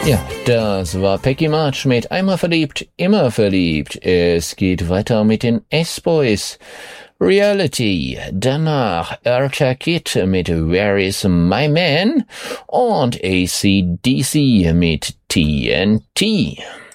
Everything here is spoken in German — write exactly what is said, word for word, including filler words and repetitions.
Ja, das war Peggy March mit Einmal verliebt, immer verliebt. Es geht weiter mit den S-Boys. Reality, danach Eartha Kitt mit Where is My Man und A C D C mit T N T.